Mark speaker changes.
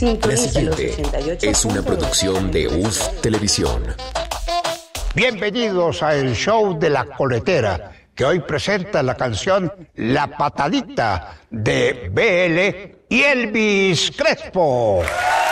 Speaker 1: La siguiente es una producción de UF Televisión.
Speaker 2: Bienvenidos a el show de la coletera, que hoy presenta la canción La Patadita de BL y Elvis Crespo.